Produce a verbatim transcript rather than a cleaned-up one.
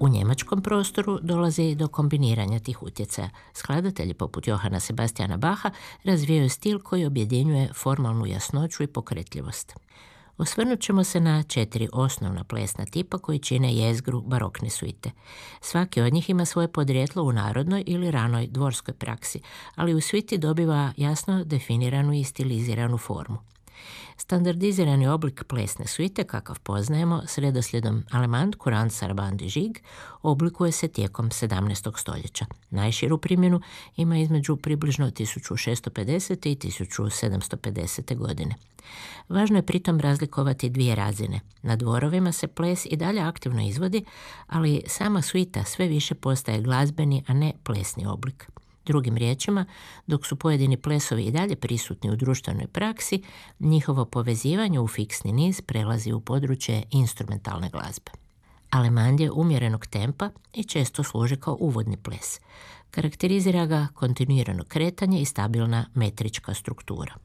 U njemačkom prostoru dolazi do kombiniranja tih utjecaja. Skladatelji poput Johana Sebastiana Bacha razvijaju stil koji objedinjuje formalnu jasnoću i pokretljivost. Osvrnut ćemo se na četiri osnovna plesna tipa koji čine jezgru barokne suite. Svaki od njih ima svoje podrijetlo u narodnoj ili ranoj dvorskoj praksi, ali u suiti dobiva jasno definiranu i stiliziranu formu. Standardizirani oblik plesne suite, kakav poznajemo s redoslijedom Allemande, Courant, Sarabande i Gigue, oblikuje se tijekom sedamnaestog stoljeća. Najširu primjenu ima između približno tisuću šesto pedesete i tisuću sedamsto pedesete godine. Važno je pritom razlikovati dvije razine. Na dvorovima se ples i dalje aktivno izvodi, ali sama suita sve više postaje glazbeni, a ne plesni oblik. Drugim riječima, dok su pojedini plesovi i dalje prisutni u društvenoj praksi, njihovo povezivanje u fiksni niz prelazi u područje instrumentalne glazbe. Allemande je umjerenog tempa i često služi kao uvodni ples. Karakterizira ga kontinuirano kretanje i stabilna metrička struktura.